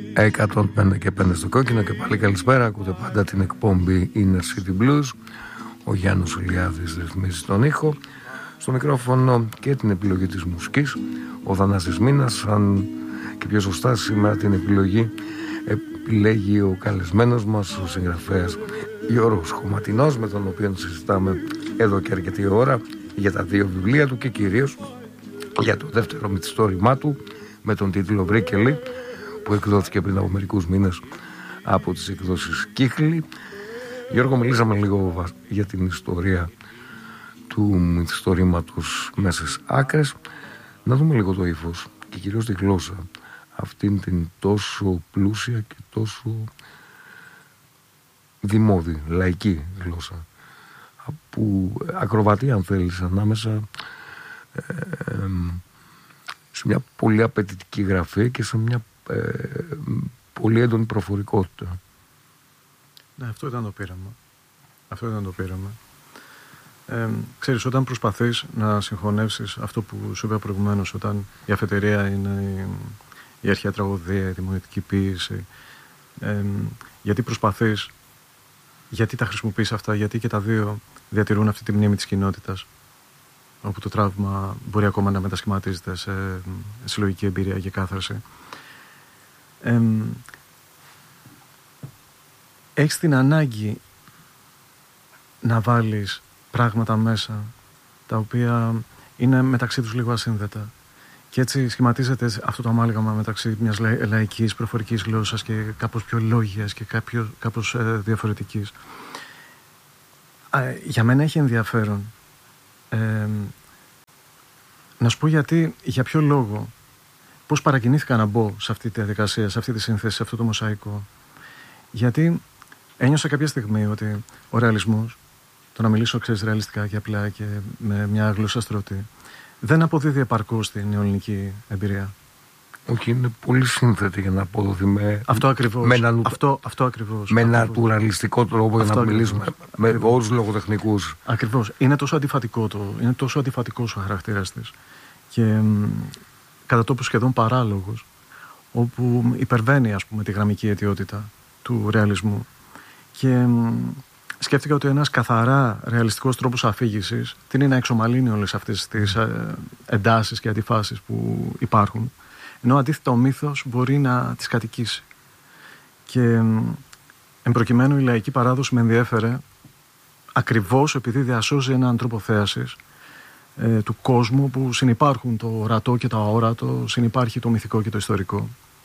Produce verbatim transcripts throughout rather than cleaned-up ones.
εκατόν πέντε και πέντε στο κόκκινο και πάλι καλησπέρα. Ακούτε πάντα την εκπομπή Inner City Blues. Ο Γιάννος Ηλιάδης ρυθμίζει τον ήχο. Στο μικρόφωνο και την επιλογή της μουσικής ο Θανάσης Μίνας. Αν και πιο σωστά σήμερα την επιλογή επιλέγει ο καλεσμένος μας, ο συγγραφέας Γιώργος Χωματινός, με τον οποίο συζητάμε εδώ και αρκετή ώρα για τα δύο βιβλία του και κυρίως για το δεύτερο μυθιστόρημά του με τον τίτλο Βρίκελη, που εκδόθηκε πριν από μερικούς μήνες από τις εκδόσεις Κύχλη. Γιώργο, μιλήσαμε λίγο για την ιστορία του μυθιστορήματος Μέσες Άκρες. Να δούμε λίγο το ύφος και κυρίως τη γλώσσα, αυτήν την τόσο πλούσια και τόσο δημόδη, λαϊκή γλώσσα, που ακροβατεί, αν θέλεις, ανάμεσα ε, ε, σε μια πολύ απαιτητική γραφή και σε μια ε, πολύ έντονη προφορικότητα. Ναι, αυτό ήταν το πείραμα. Αυτό ήταν το πείραμα. Ε, ξέρεις, όταν προσπαθείς να συγχωνεύσεις αυτό που σου είπα προηγουμένως, όταν η αφετηρία είναι η, η αρχαία τραγωδία, η δημοτική ποίηση, ε, γιατί προσπαθείς, γιατί τα χρησιμοποιείς αυτά, γιατί και τα δύο διατηρούν αυτή τη μνήμη της κοινότητας, όπου το τραύμα μπορεί ακόμα να μετασχηματίζεται σε συλλογική εμπειρία και κάθαρση. Ε, έχεις την ανάγκη να βάλεις πράγματα μέσα τα οποία είναι μεταξύ τους λίγο ασύνδετα, και έτσι σχηματίζεται αυτό το αμάλγαμα μεταξύ μιας λαϊκής προφορικής γλώσσας και κάπως πιο λόγιας και κάποιος, κάπως ε, διαφορετικής. Ε, για μένα έχει ενδιαφέρον ε, να σου πω γιατί, για ποιο λόγο, πώς παρακινήθηκα να μπω σε αυτή τη διαδικασία, σε αυτή τη σύνθεση, σε αυτό το μοσαϊκό. Γιατί ένιωσα κάποια στιγμή ότι ο ρεαλισμός, το να μιλήσω, ξέρεις, ρεαλιστικά και απλά και με μια γλώσσα στρωτή, δεν αποδίδει επαρκώς την νεοελληνική εμπειρία. Όχι, είναι πολύ σύνθετη για να αποδοθεί με, αυτό ακριβώς, με έναν αυτό, αυτό ακριβώς, με νατουραλιστικό τρόπο, για να μιλήσουμε με όρους λογοτεχνικούς. Ακριβώς. Είναι τόσο αντιφατικό το, είναι τόσο αντιφατικός ο χαρακτήρας της. Και μ, κατά τόπους σχεδόν παράλογος, όπου υπερβαίνει, ας πούμε, τη γραμμική αιτιότητα του ρεαλισμού. Και μ, σκέφτηκα ότι ένας καθαρά ρεαλιστικός τρόπος αφήγησης τι είναι να εξομαλύνει όλες αυτές τις ε, εντάσεις και αντιφάσεις που υπάρχουν, ενώ αντίθετα ο μύθος μπορεί να τις κατοικήσει. Και εν προκειμένου η λαϊκή παράδοση με ενδιέφερε ακριβώς επειδή διασώζει έναν τρόπο θέασης ε, του κόσμου, που συνυπάρχουν το ορατό και το αόρατο, συνυπάρχει το μυθικό και το ιστορικό.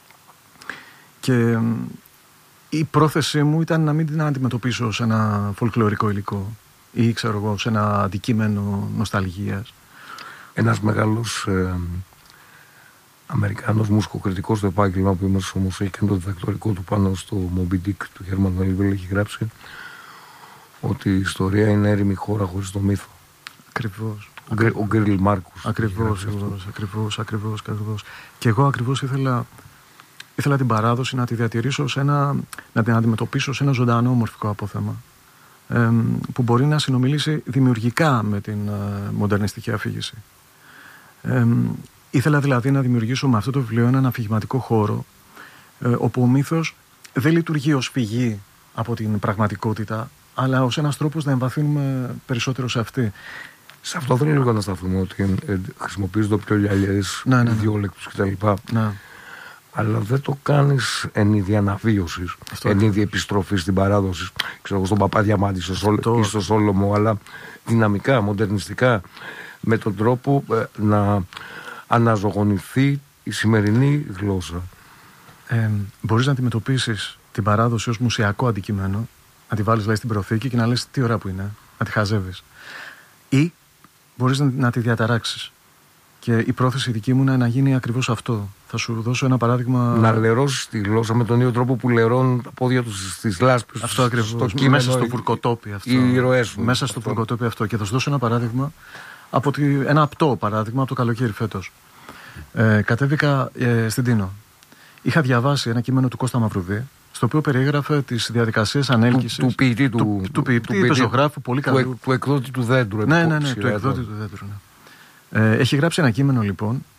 Και η πρόθεσή μου ήταν να μην την αντιμετωπίσω σε ένα φολκλωρικό υλικό ή, ξέρω εγώ, σε ένα αντικείμενο νοσταλγίας. Ένας μεγάλος ε, Αμερικάνος μουσικοκριτικός στο επάγγελμα, που είμαστε όμως, έχει κάνει το διδακτορικό του πάνω στο Moby Dick του Herman Melville, έχει γράψει ότι η ιστορία είναι έρημη χώρα χωρίς το μύθο. Ακριβώς. Ο Γκρίλ Μάρκους. Ακριβώς, ακριβώς, ακριβώς, ακριβώς, ακριβώς. Και εγώ ακριβώς ήθελα, ήθελα την παράδοση να τη διατηρήσω, σε ένα, να την αντιμετωπίσω σε ένα ζωντανό μορφικό απόθεμα, ε, που μπορεί να συνομιλήσει δημιουργικά με την ε, μοντερνιστική αφήγηση. Ε, ήθελα δηλαδή να δημιουργήσω με αυτό το βιβλίο έναν αφηγηματικό χώρο, ε, όπου ο μύθος δεν λειτουργεί ως φυγή από την πραγματικότητα, αλλά ως ένας τρόπος να εμβαθύνουμε περισσότερο σε αυτή. Σε αυτό θέλω λίγο να σταθούμε, ότι ε, χρησιμοποιείς το πιο λιαλιές, ναι, ναι, ναι. ιδιόλεκτους κτλ. Ναι. Αλλά δεν το κάνεις εν είδη αναβίωσης, εν είδη επιστροφής στην παράδοση, ξέρω, στον Παπαδιαμάντη ή στο Σόλωμο, αλλά δυναμικά, μοντερνιστικά, με τον τρόπο ε, να αναζωογονηθεί η σημερινή γλώσσα. Ε, μπορείς να αντιμετωπίσεις την παράδοση ως μουσιακό αντικείμενο, να τη βάλεις, λέει, στην προθήκη και να λες τι ωραία που είναι, να τη χαζεύεις. Ή μπορείς να, να τη διαταράξεις. Και η πρόθεση δική μου είναι να γίνει ακριβώς αυτό. Θα σου δώσω ένα παράδειγμα. Να λερώσεις τη γλώσσα με τον ίδιο τρόπο που λερώνουν τα πόδια τους στις λάσπες. Αυτό ακριβώς. Στο κείμενο, μέσα στο φουρκοτόπι αυτό. Οι ηρωές σου. Μέσα στο φουρκοτόπι αυτό. Και θα σου δώσω ένα παράδειγμα, από τη, ένα απτό παράδειγμα από το καλοκαίρι φέτος. Ε, κατέβηκα ε, στην Τίνο. Είχα διαβάσει ένα κείμενο του Κώστα Μαυρουδή, στο οποίο περιέγραφε τις διαδικασίες ανέλκυσης του, του ποιητή, του, του, του, ποιητή, του, ποιητή, του ζωγράφου, πολύ καλού. Του, του εκδότη του δέντρου. Ναι, ναι, ναι, του εκδότη του δέντρου. Ναι. Ε, έχει γράψει ένα κείμενο, λοιπόν,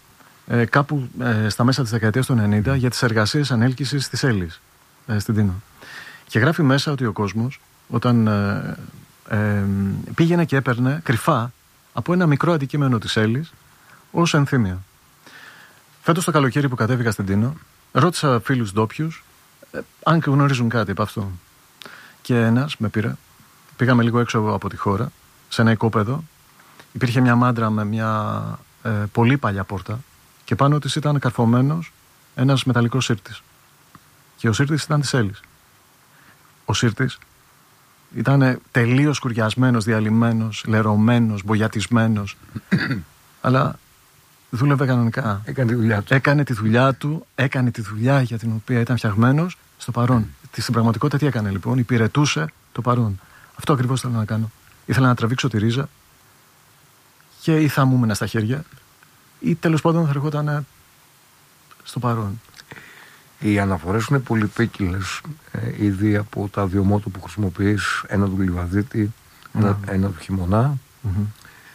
ε, κάπου ε, στα μέσα της δεκαετίας του ενενήντα για τις εργασίες ανέλκυσης της Έλλης ε, στην Τίνο. Και γράφει μέσα ότι ο κόσμος όταν ε, ε, πήγαινε και έπαιρνε κρυφά από ένα μικρό αντικείμενο της Έλλης ως ενθύμιο. Φέτος το καλοκαίρι που κατέβηκα στην Τίνο, ρώτησα φίλους ντόπιους ε, αν και γνωρίζουν κάτι από αυτό. Και ένας με πήρε, πήγαμε λίγο έξω από τη χώρα, σε ένα οικόπεδο. Υπήρχε μια μάντρα με μια ε, πολύ παλιά πόρτα και πάνω της ήταν καρφωμένος ένας μεταλλικός σύρτης. Και ο σύρτης ήταν της Έλλης. Ο σύρτης ήταν τελείως σκουριασμένος, διαλυμένος, λερωμένος, μπογιατισμένος. Αλλά δούλευε κανονικά. Έκανε τη δουλειά του. Έκανε τη δουλειά του, έκανε τη δουλειά για την οποία ήταν φτιαγμένος στο παρόν. Mm. Στην πραγματικότητα τι έκανε λοιπόν, υπηρετούσε το παρόν. Αυτό ακριβώς ήθελα να κάνω. Ήθελα να τραβήξω τη ρίζα και ή θα μου έμενα στα χέρια ή τέλος πάντων θα ερχόταν στο παρόν. Οι αναφορές είναι πολυπίκυλες, ε, ήδη από τα δύο μότο που χρησιμοποιείς, ένα του Λιβαδίτη, mm. ένα, ένα του Χειμωνά. Mm-hmm.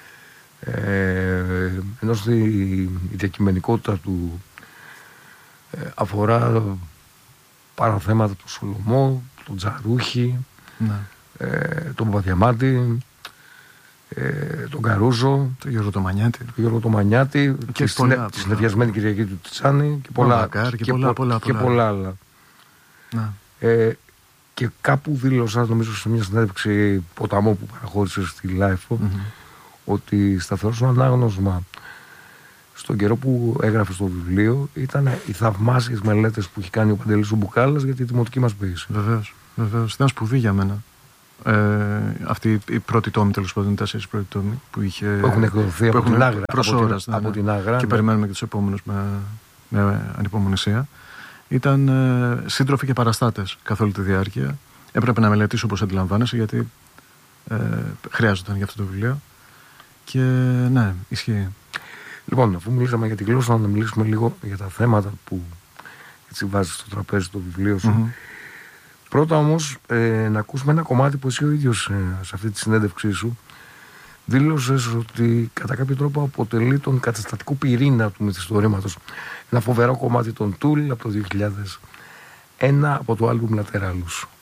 Ε, ενώ η, η διακειμενικότητα του ε, αφορά παραθέματα του Σολομό, τον Τζαρούχη, mm. ε, τον Παπαδιαμάντη, ε, τον Καρούζο, τον Γιώργο Τομανιάτη, τον Γιώργο Τομανιάτη και τη πολλά, συνεδριασμένη Κυριακή του Τιτσάνη και πολλά, Μακάρ, και, και, πολλά, πολλά, και πολλά, πολλά άλλα. Να. Ε, και κάπου δήλωσα, νομίζω σε μια συνέντευξη Ποταμό που παραχώρησε στη Λάιφο, mm-hmm. ότι σταθερός ανάγνωσμα στον καιρό που έγραφε στο βιβλίο ήταν οι θαυμάσιες μελέτες που έχει κάνει ο Παντελής ο Μπουκάλας για τη δημοτική μας ποίηση. Βεβαίως, βεβαίως. Ήταν σπουδή για μένα. Ε, αυτή η πρώτη τόμη, τέλος πάντων, οι τέσσερις πρώτοι τόμοι που, είχε, που έχουν εκδοθεί από, την Άγρα, προς από, ώρας, την, ναι, από ναι. την Άγρα. Και ναι. περιμένουμε και τους επόμενους με, με ανυπομονησία. Ήταν ε, σύντροφοι και παραστάτες καθ' όλη τη διάρκεια. Έπρεπε να μελετήσω, όπως αντιλαμβάνεσαι, γιατί ε, χρειάζονταν για αυτό το βιβλίο. Και ναι, ισχύει. Λοιπόν, αφού μιλήσαμε για τη γλώσσα, να μιλήσουμε λίγο για τα θέματα που έτσι βάζεις στο τραπέζι το βιβλίο σου. Mm-hmm. Πρώτα όμως, ε, να ακούσουμε ένα κομμάτι που εσύ ο ίδιος ε, σε αυτή τη συνέντευξή σου δήλωσες ότι κατά κάποιο τρόπο αποτελεί τον καταστατικό πυρήνα του μυθιστορήματος. Ένα φοβερό κομμάτι των Tool από το δύο χιλιάδες ένα από το άλμπουμ Lateralus.